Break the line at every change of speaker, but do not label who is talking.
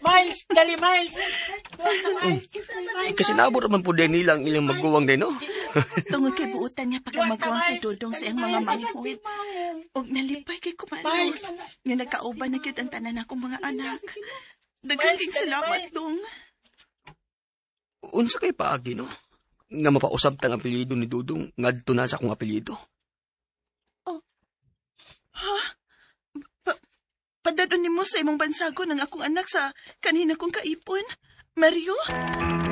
Miles, dali Miles.
Kasi nabot naman po din nilang ilang magguwang din, no?
Tungod kay buutan niya pag magawang si Dudong sa iyang mga manghod. Og nalipay kay kumanos. Nga nagkauban na gyud ang tanan akong mga anak. Daghang salamat, Dong.
Unsa kay paagi, no? Nga mapausab tang apelyido ni Dudong ngadto na sa akong apelyido.
Ha? Padadon nimo sa imong bansagon ang akong anak sa kanina kong kaipon? Mario?